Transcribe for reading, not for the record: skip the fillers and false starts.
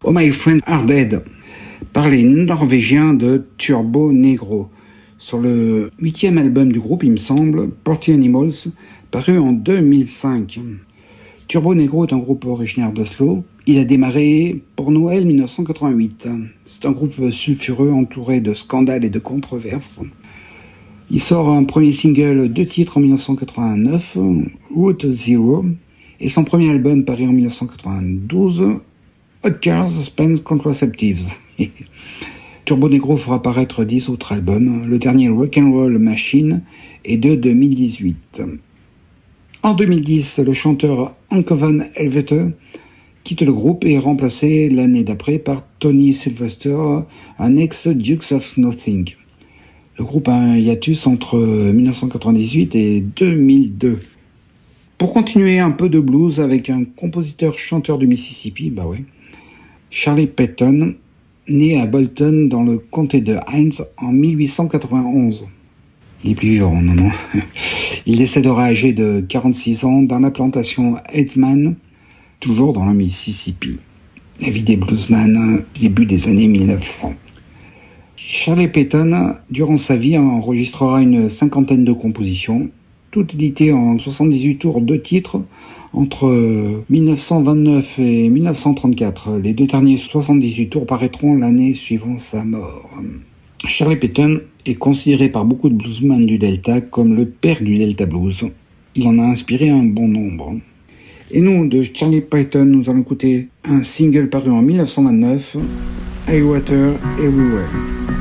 Oh My Friend Are Dead par les Norvégiens de Turbo Negro sur le 8e album du groupe, il me semble, Party Animals, paru en 2005. Turbo Negro est un groupe originaire d'Oslo. Il a démarré pour Noël 1988. C'est un groupe sulfureux entouré de scandales et de controverses. Il sort un premier single, 2 titres en 1989, Route Zero, et son premier album paru en 1992, Hot Cars Spent Contraceptives. Turbo Negro fera paraître 10 autres albums, le dernier Rock'n'Roll Machine est de 2018. En 2010, le chanteur Anke van Helvete quitte le groupe et est remplacé l'année d'après par Tony Sylvester, un ex-Dukes of Nothing. Le groupe a un hiatus entre 1998 et 2002. Pour continuer un peu de blues avec un compositeur-chanteur du Mississippi, Charlie Payton, né à Bolton dans le comté de Hinds en 1891. Il est plus vivant, non. Il décédera âgé de 46 ans dans la plantation Edman, toujours dans le Mississippi. La vie des bluesman, début des années 1900. Charlie Payton, durant sa vie, enregistrera une 50aine de compositions, toutes éditées en 78 tours, 2 titres, entre 1929 et 1934. Les 2 derniers 78 tours paraîtront l'année suivant sa mort. Charlie Payton est considéré par beaucoup de bluesmen du Delta comme le père du Delta Blues. Il en a inspiré un bon nombre. Et nous, de Charlie Payton, nous allons écouter un single paru en 1929, I Water Everywhere.